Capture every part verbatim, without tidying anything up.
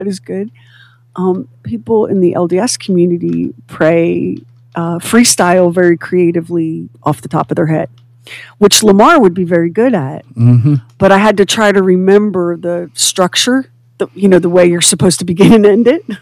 God is good. Um, people in the L D S community pray uh, freestyle very creatively off the top of their head, which Lamar would be very good at. Mm-hmm. But I had to try to remember the structure, the, you know, the way you're supposed to begin and end it.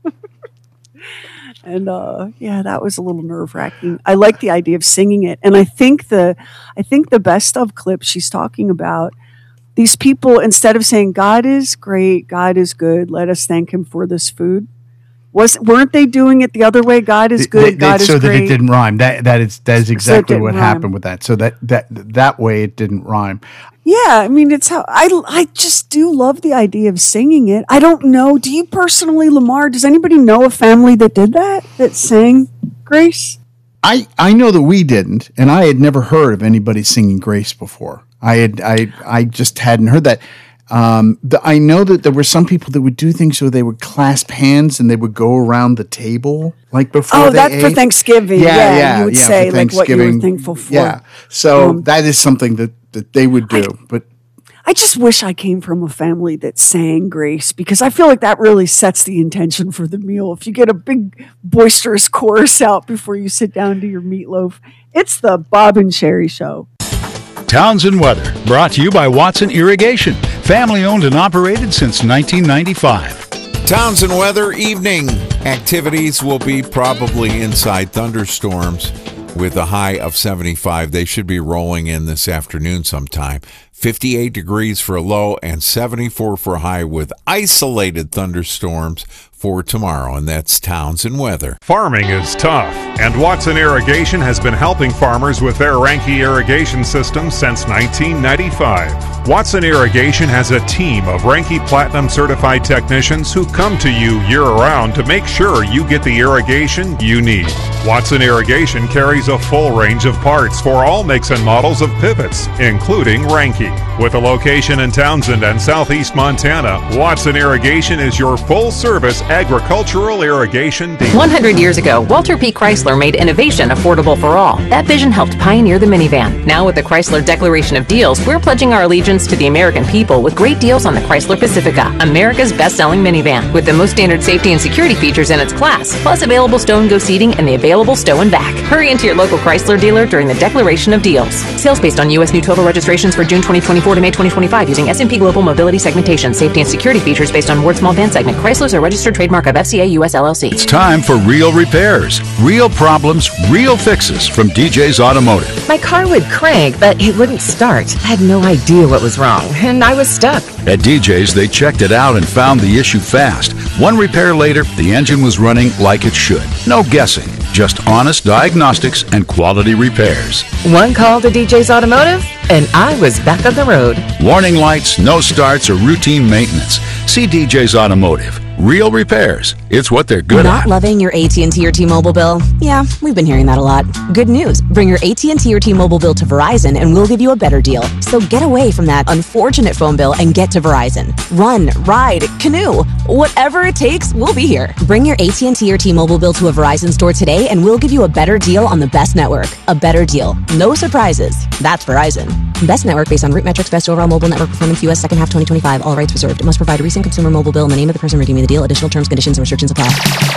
And uh, yeah, that was a little nerve wracking. I like the idea of singing it, and I think the, I think the best of clip she's talking about. These people, instead of saying God is great, God is good, let us thank Him for this food. Was weren't they doing it the other way? God is good, They- they- God is so great. that it didn't rhyme. That that is that is So it exactly didn't what rhyme. happened with that. So that that that way it didn't rhyme. Yeah, I mean, it's how I, I just do love the idea of singing it. I don't know. Do you personally, Lamar, does anybody know a family that did that, that sang Grace? I, I know that we didn't, and I had never heard of anybody singing Grace before. I had I I just hadn't heard that. Um, the, I know that there were some people that would do things where they would clasp hands and they would go around the table like before. Oh, they that's for ate. Thanksgiving. Yeah, Yeah, yeah, you would yeah, say for like what you were Thanksgiving. thankful for. Yeah, so Um, that is something that, that they would do. I- but I just wish I came from a family that sang Grace, because I feel like that really sets the intention for the meal. If you get a big boisterous chorus out before you sit down to your meatloaf, it's the Bob and Sherry Show. Townsend Weather, brought to you by Watson Irrigation, family owned and operated since nineteen ninety-five. Townsend Weather evening activities will be probably inside thunderstorms with a high of seventy-five. They should be rolling in this afternoon sometime. fifty-eight degrees for a low and seventy-four for a high with isolated thunderstorms for tomorrow, and that's Townsend Weather. Farming is tough, and Watson Irrigation has been helping farmers with their Ranke irrigation system since nineteen ninety-five. Watson Irrigation has a team of Ranke Platinum certified technicians who come to you year-round to make sure you get the irrigation you need. Watson Irrigation carries a full range of parts for all makes and models of pivots, including Ranke. With a location in Townsend and southeast Montana, Watson Irrigation is your full-service agricultural irrigation dealer. one hundred years ago, Walter P. Chrysler made innovation affordable for all. That vision helped pioneer the minivan. Now with the Chrysler Declaration of Deals, we're pledging our allegiance to the American people with great deals on the Chrysler Pacifica, America's best-selling minivan, with the most standard safety and security features in its class, plus available stow and go seating and the available stow and back. Hurry into your local Chrysler dealer during the Declaration of Deals. Sales based on U S new total registrations for June twenty twenty-four to May twenty twenty-five using S and P Global Mobility Segmentation. Safety and security features based on Ward Small Van Segment. Chrysler's a registered trademark of F C A U S L L C. It's time for real repairs, real problems, real fixes from D J's Automotive. My car would crank, but it wouldn't start. I had no idea what was wrong, and I was stuck. At D J's, they checked it out and found the issue fast. One repair later, the engine was running like it should. No guessing, just honest diagnostics and quality repairs. One call to D J's Automotive, and I was back on the road. Warning lights, no starts, or routine maintenance. See D J's Automotive. Real repairs. It's what they're good Not at. loving your A T and T or T-Mobile bill? Yeah, we've been hearing that a lot. Good news. Bring your A T and T or T-Mobile bill to Verizon and we'll give you a better deal. So get away from that unfortunate phone bill and get to Verizon. Run, ride, canoe. Whatever it takes, we'll be here. Bring your A T and T or T-Mobile bill to a Verizon store today and we'll give you a better deal on the best network. A better deal. No surprises. That's Verizon. Best network based on root metrics, best overall mobile network performance, U S second half twenty twenty-five. All rights reserved. It must provide a recent consumer mobile bill in the name of the person redeeming the deal. Additional terms, conditions, and restrictions apply.